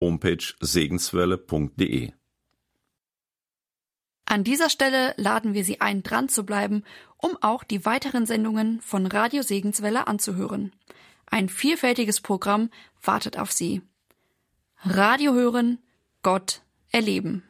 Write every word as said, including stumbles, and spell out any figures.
Homepage segenswelle punkt de. An dieser Stelle laden wir Sie ein, dran zu bleiben, um auch die weiteren Sendungen von Radio Segenswelle anzuhören. Ein vielfältiges Programm wartet auf Sie. Radio hören, Gott erleben.